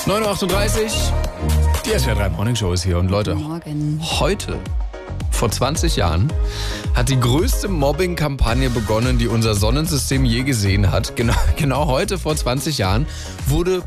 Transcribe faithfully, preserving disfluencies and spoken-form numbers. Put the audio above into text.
neun Uhr achtunddreißig, die S W R drei Morning Show ist hier. Und Leute, Morgen. heute, vor zwanzig Jahren, hat die größte Mobbing-Kampagne begonnen, die unser Sonnensystem je gesehen hat. Genau, genau heute, vor zwanzig Jahren, wurde